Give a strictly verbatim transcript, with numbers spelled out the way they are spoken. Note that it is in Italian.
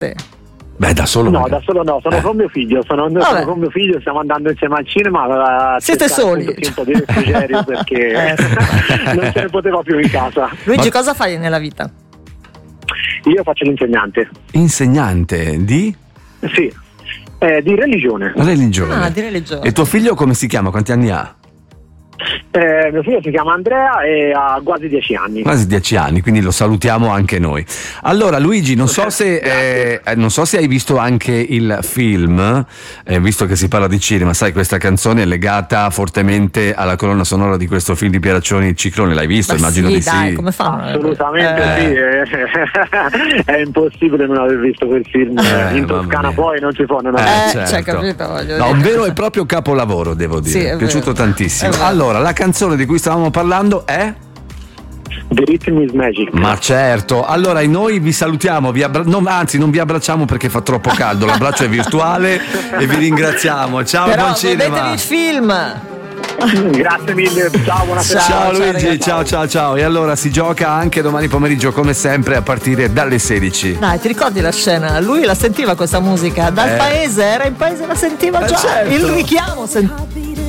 Beh, da solo? No, magari. da solo no, sono eh. con mio figlio, sono, sono con mio figlio, stiamo andando insieme al cinema. Siete soli? Un po' di refrigerio perché eh. non se ne poteva più in casa. Luigi, Ma... cosa fai nella vita? Io faccio l'insegnante. Insegnante di? Sì, eh, di religione. Religione. Ah, di religione. E tuo figlio come si chiama? Quanti anni ha? Eh, mio figlio si chiama Andrea e ha quasi dieci anni. Quasi dieci anni, quindi lo salutiamo anche noi. Allora Luigi, non so se eh, non so se hai visto anche il film, eh, visto che si parla di cinema, sai, questa canzone è legata fortemente alla colonna sonora di questo film di Pieraccioni, Il Ciclone. L'hai visto? Ma Immagino sì, di dai, sì. come fanno? Assolutamente Eh. sì, è impossibile non aver visto quel film. Eh, in mamma Toscana mia. poi non si può non Eh, aver Eh, certo. cioè, capito, voglio No, dire. un vero e proprio capolavoro, devo dire. Sì, è è piaciuto vero. tantissimo. È vero. Allora, la canzone di cui stavamo parlando è? The Rhythm is Magic. Ma certo, allora noi vi salutiamo, vi abbra- non, anzi non vi abbracciamo perché fa troppo caldo, l'abbraccio è virtuale e vi ringraziamo. Ciao, Però buon cinema. vedetevi il film. Grazie mille, ciao, buonasera. Ciao, Ciao, Luigi, ragazzi. ciao ciao ciao. E allora si gioca anche domani pomeriggio come sempre a partire dalle sedici. Dai, ti ricordi la scena? Lui la sentiva questa musica dal Eh. paese, era in paese, la sentiva Eh, già. certo. Il richiamo. Sen-